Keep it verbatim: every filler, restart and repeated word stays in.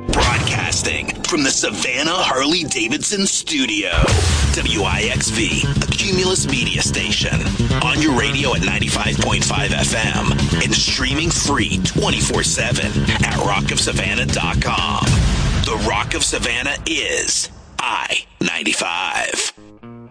Broadcasting from the Savannah Harley-Davidson studio. W I X V, a Cumulus media station. On your radio at ninety-five point five F M and streaming free twenty-four seven at rock of savannah dot com. The Rock of Savannah is I ninety-five.